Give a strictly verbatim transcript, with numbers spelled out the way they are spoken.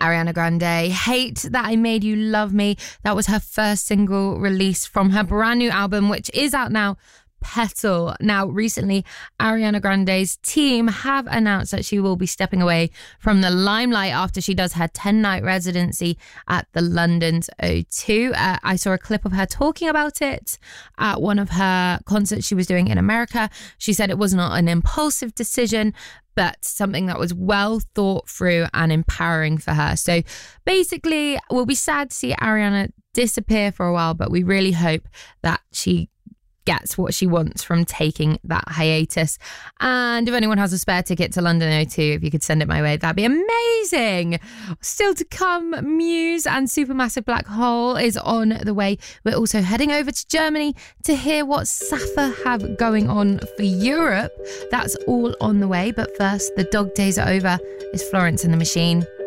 Ariana Grande, Hate That I Made You Love Me. That was her first single released from her brand new album, which is out now, Petal. Now, recently, Ariana Grande's team have announced that she will be stepping away from the limelight after she does her ten-night residency at the London's O two. Uh, I saw a clip of her talking about it at one of her concerts she was doing in America. She said it was not an impulsive decision, but something that was well thought through and empowering for her. So basically, we'll be sad to see Ariana disappear for a while, but we really hope that she gets what she wants from taking that hiatus. And if anyone has a spare ticket to London O two, if you could send it my way, that'd be amazing. Still to come, Muse and Supermassive Black Hole is on the way. We're also heading over to Germany to hear what Safa have going on for Europe. That's all on the way. But first, the dog days are over. It's Florence and the Machine.